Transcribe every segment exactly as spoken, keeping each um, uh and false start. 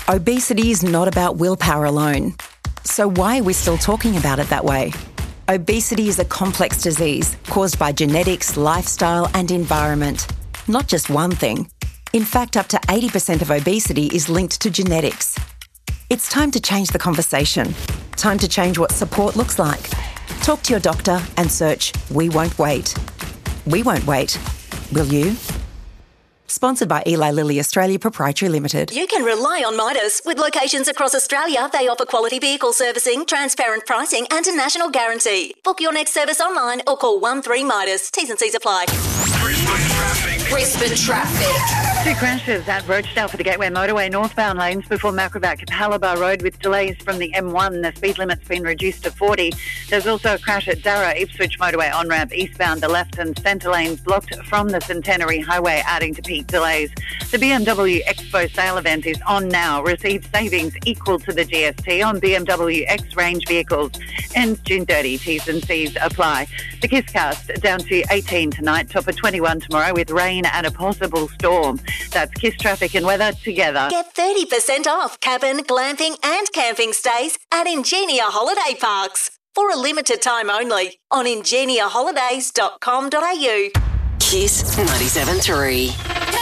Obesity is not about willpower alone. So why are we still talking about it that way? Obesity is a complex disease caused by genetics, lifestyle and environment. Not just one thing. In fact, up to eighty percent of obesity is linked to genetics. It's time to change the conversation. Time to change what support looks like. Talk to your doctor and search We Won't Wait. We won't wait. Will you? Sponsored by Eli Lilly Australia Proprietary Limited. You can rely on Midas. With locations across Australia, they offer quality vehicle servicing, transparent pricing and a national guarantee. Book your next service online or call one three Midas. T's and C's apply. Brisbane traffic. Brisbane traffic. Two crashes at Rochedale for the Gateway Motorway northbound lanes before Macrovac Capalaba Road with delays from the M one. The speed limit's been reduced to forty. There's also a crash at Darra Ipswich Motorway on-ramp eastbound. The left and centre lanes blocked from the Centenary Highway, adding to peak delays. The B M W Expo sale event is on now. Receive savings equal to the G S T on B M W X range vehicles. Ends June thirtieth. T's and C's apply. The Kisscast down to eighteen tonight, top of twenty-one tomorrow with rain and a possible storm. That's Kiss traffic and weather together. Get thirty percent off cabin, glamping and camping stays at Ingenia Holiday Parks. For a limited time only on ingenia holidays dot com dot a u. Kiss ninety-seven three.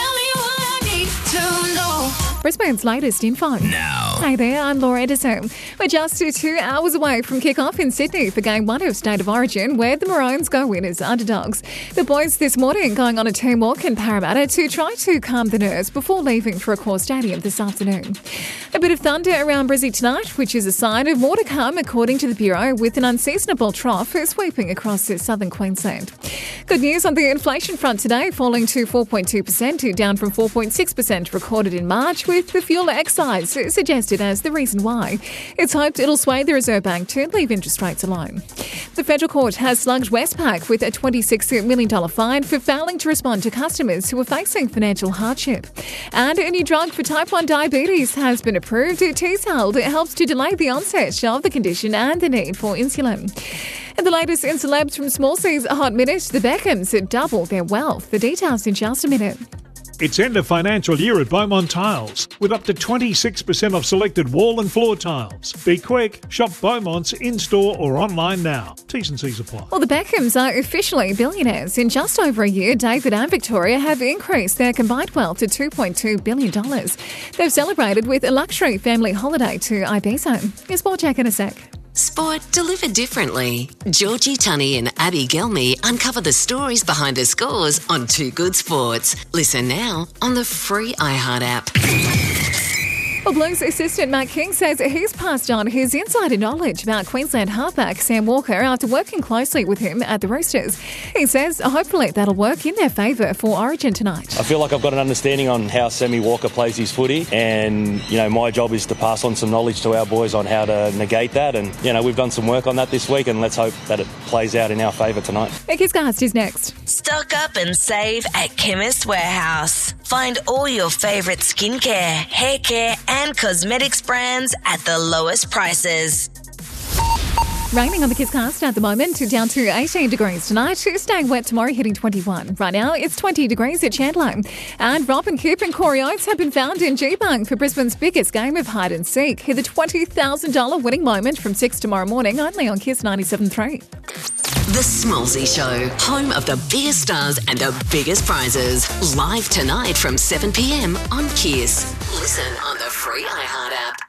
Brisbane's latest info. Now. Hey there, I'm Laura Edison. We're just two hours away from kick-off in Sydney for Game one of State of Origin, where the Maroons go in as underdogs. The boys this morning going on a team walk in Parramatta to try to calm the nerves before leaving for Accor Stadium this afternoon. A bit of thunder around Brizzy tonight, which is a sign of more to come, according to the Bureau, with an unseasonable trough sweeping across southern Queensland. Good news on the inflation front today, falling to four point two percent, down from four point six percent recorded in March, with the fuel excise suggested as the reason why. It's hoped it'll sway the Reserve Bank to leave interest rates alone. The Federal Court has slugged Westpac with a twenty-six million dollars fine for failing to respond to customers who are facing financial hardship. And a new drug for type one diabetes has been approved. T-Cell helps to delay the onset of the condition and the need for insulin. And the latest in celebs from Small C's Hot Minute, the Beckhams double their wealth. The details in just a minute. It's end of financial year at Beaumont Tiles, with up to twenty-six percent off selected wall and floor tiles. Be quick, shop Beaumont's in-store or online now. T's and C's apply. Well, the Beckhams are officially billionaires. In just over a year, David and Victoria have increased their combined wealth to two point two billion dollars. They've celebrated with a luxury family holiday to Ibiza. Your sport check in a sec. Sport delivered differently. Georgie Tunney and Abby Gelmy uncover the stories behind the scores on Two Good Sports. Listen now on the free iHeart app. Well, Blues assistant Matt King says he's passed on his insider knowledge about Queensland halfback Sam Walker after working closely with him at the Roosters. He says hopefully that'll work in their favour for Origin tonight. I feel like I've got an understanding on how Sammy Walker plays his footy, and you know my job is to pass on some knowledge to our boys on how to negate that, and you know we've done some work on that this week, and let's hope that it plays out in our favour tonight. Kisscast is next. Stock up and save at Chemist Warehouse. Find all your favourite skincare, hair care and cosmetics brands at the lowest prices. Raining on the Kisscast at the moment, down to eighteen degrees tonight. Staying wet tomorrow, hitting twenty-one. Right now, it's twenty degrees at Chandler. And Robin Kipp and Corey Oates have been found in Geebung for Brisbane's biggest game of hide and seek. Hear the twenty thousand dollars winning moment from six tomorrow morning, only on Kiss ninety-seven three. The Smallsy Show, home of the biggest stars and the biggest prizes. Live tonight from seven p.m. on Kiss. Listen on the free iHeart app.